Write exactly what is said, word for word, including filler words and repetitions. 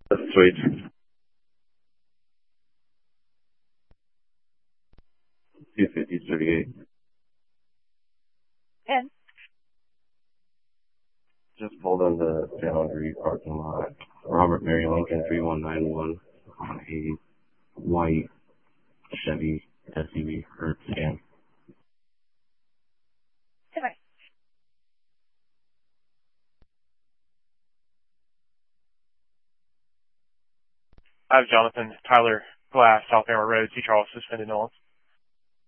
That's sweet. two fifty thirty-eight. ten. Just pulled in the Foundry parking lot. Robert Mary Lincoln three one nine one on a white Chevy S U V or sedan. Goodbye. I have Jonathan Tyler Glass, South Bama Road, T. Charles, suspended Nolan.